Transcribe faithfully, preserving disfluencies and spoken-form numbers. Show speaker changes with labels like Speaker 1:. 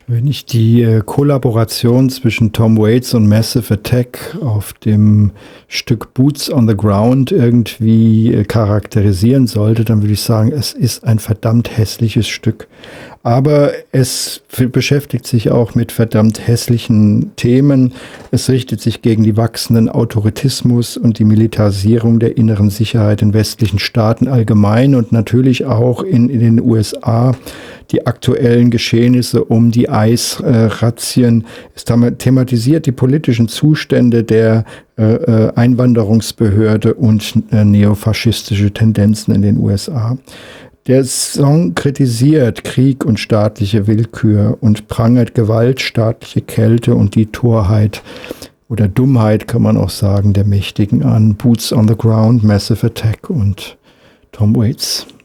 Speaker 1: Wenn ich die äh, Kollaboration zwischen Tom Waits und Massive Attack auf dem Stück Boots on the Ground irgendwie äh, charakterisieren sollte, dann würde ich sagen, es ist ein verdammt hässliches Stück. Aber es beschäftigt sich auch mit verdammt hässlichen Themen. Es richtet sich gegen die wachsenden Autoritismus und die Militarisierung der inneren Sicherheit in westlichen Staaten allgemein und natürlich auch in, in den U S A. Die aktuellen Geschehnisse um die ICE-Razzien. Es thematisiert die politischen Zustände der äh, Einwanderungsbehörde und äh, neofaschistische Tendenzen in den U S A. Der Song kritisiert Krieg und staatliche Willkür und prangert Gewalt, staatliche Kälte und die Torheit oder Dummheit, kann man auch sagen, der Mächtigen an. Boots on the Ground, Massive Attack und Tom Waits.